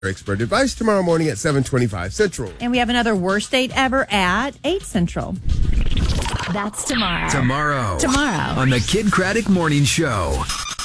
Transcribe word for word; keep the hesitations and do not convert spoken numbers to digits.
Expert advice tomorrow morning at seven twenty-five Central. And we have another worst date ever at eight Central. That's tomorrow. Tomorrow. Tomorrow. On the Kid Craddock Morning Show.